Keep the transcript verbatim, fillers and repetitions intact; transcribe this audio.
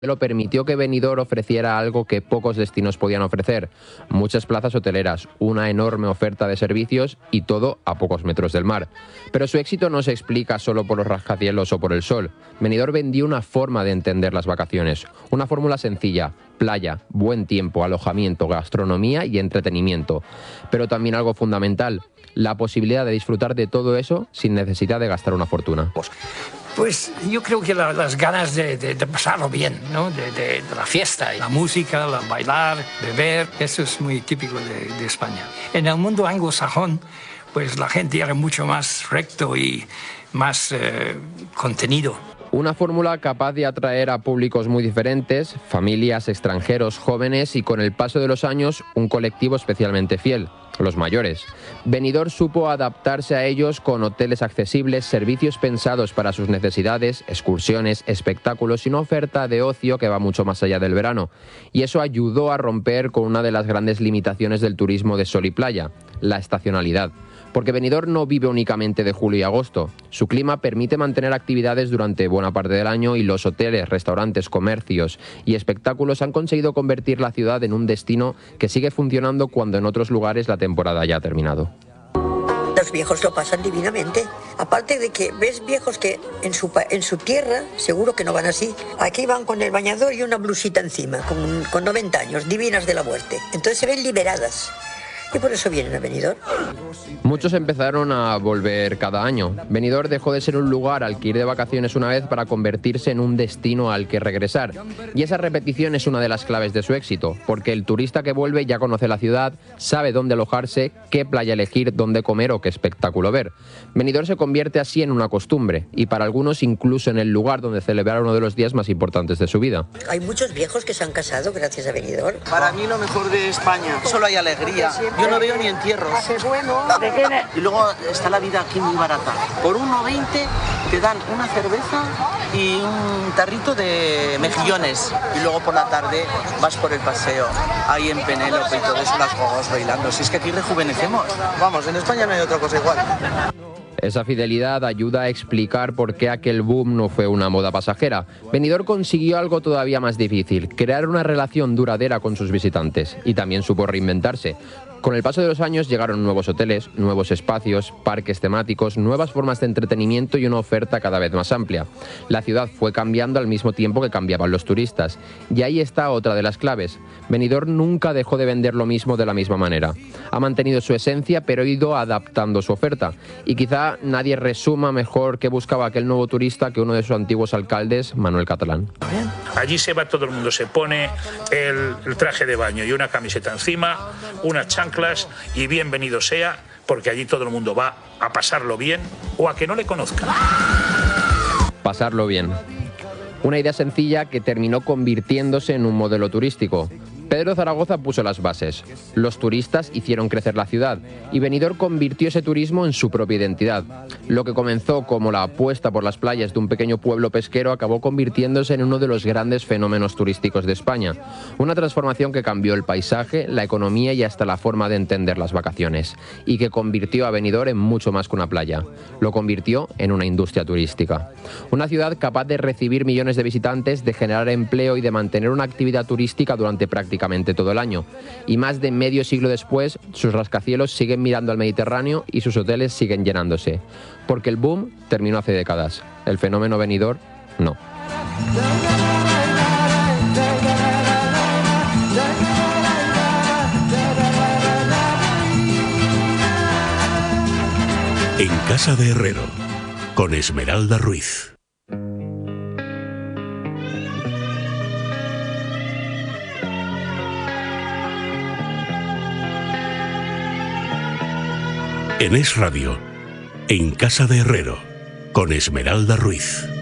Lo permitió que Benidorm ofreciera algo que pocos destinos podían ofrecer: muchas plazas hoteleras, una enorme oferta de servicios y todo a pocos metros del mar. Pero su éxito no se explica solo por los rascacielos o por el sol. Benidorm vendió una forma de entender las vacaciones, una fórmula sencilla: playa, buen tiempo, alojamiento, gastronomía y entretenimiento. Pero también algo fundamental: la posibilidad de disfrutar de todo eso sin necesidad de gastar una fortuna. Pues yo creo que la, las ganas de, de, de pasarlo bien, ¿no? de, de, de la fiesta, la música, la bailar, beber, eso es muy típico de, de España. En el mundo anglosajón, pues la gente era mucho más recto y más eh, contenido. Una fórmula capaz de atraer a públicos muy diferentes, familias, extranjeros, jóvenes y, con el paso de los años, un colectivo especialmente fiel: los mayores. Benidorm supo adaptarse a ellos con hoteles accesibles, servicios pensados para sus necesidades, excursiones, espectáculos y una oferta de ocio que va mucho más allá del verano. Y eso ayudó a romper con una de las grandes limitaciones del turismo de sol y playa: la estacionalidad. Porque Benidorm no vive únicamente de julio y agosto. Su clima permite mantener actividades durante buena parte del año y los hoteles, restaurantes, comercios y espectáculos han conseguido convertir la ciudad en un destino que sigue funcionando cuando en otros lugares la temporada ya ha terminado. Los viejos lo pasan divinamente. Aparte de que ves viejos que en su, en su tierra seguro que no van así. Aquí van con el bañador y una blusita encima, con, con noventa años, divinas de la muerte. Entonces se ven liberadas. Y por eso vienen a Benidorm. Muchos empezaron a volver cada año. Benidorm dejó de ser un lugar al que ir de vacaciones una vez para convertirse en un destino al que regresar. Y esa repetición es una de las claves de su éxito, porque el turista que vuelve ya conoce la ciudad, sabe dónde alojarse, qué playa elegir, dónde comer o qué espectáculo ver. Benidorm se convierte así en una costumbre, y para algunos incluso en el lugar donde celebrar uno de los días más importantes de su vida. Hay muchos viejos que se han casado gracias a Benidorm. Para mí lo mejor de España, solo hay alegría. Yo no veo ni entierros. Y luego está la vida aquí muy barata. Por uno veinte te dan una cerveza y un tarrito de mejillones. Y luego por la tarde vas por el paseo, ahí en Penélope y todo eso, las gogos bailando. Si es que aquí rejuvenecemos. Vamos, en España no hay otra cosa igual. Esa fidelidad ayuda a explicar por qué aquel boom no fue una moda pasajera. Benidorm consiguió algo todavía más difícil: crear una relación duradera con sus visitantes, y también supo reinventarse. Con el paso de los años llegaron nuevos hoteles, nuevos espacios, parques temáticos, nuevas formas de entretenimiento y una oferta cada vez más amplia. La ciudad fue cambiando al mismo tiempo que cambiaban los turistas. Y ahí está otra de las claves: Benidorm nunca dejó de vender lo mismo de la misma manera. Ha mantenido su esencia, pero ha ido adaptando su oferta. Y quizá nadie resuma mejor qué buscaba aquel nuevo turista que uno de sus antiguos alcaldes, Manuel Catalán. Allí se va todo el mundo, se pone el, el traje de baño y una camiseta encima, unas chanclas, y bienvenido sea, porque allí todo el mundo va a pasarlo bien o a que no le conozcan. Pasarlo bien. Una idea sencilla que terminó convirtiéndose en un modelo turístico. Pedro Zaragoza puso las bases. Los turistas hicieron crecer la ciudad y Benidorm convirtió ese turismo en su propia identidad. Lo que comenzó como la apuesta por las playas de un pequeño pueblo pesquero acabó convirtiéndose en uno de los grandes fenómenos turísticos de España. Una transformación que cambió el paisaje, la economía y hasta la forma de entender las vacaciones, y que convirtió a Benidorm en mucho más que una playa. Lo convirtió en una industria turística. Una ciudad capaz de recibir millones de visitantes, de generar empleo y de mantener una actividad turística durante prácticamente todo el año. Y más de medio siglo después, sus rascacielos siguen mirando al Mediterráneo y sus hoteles siguen llenándose. Porque el boom terminó hace décadas. El fenómeno Benidorm, no. En Casa de Herrero, con Esmeralda Ruiz. En Es Radio, En Casa de Herrero, con Esmeralda Ruiz.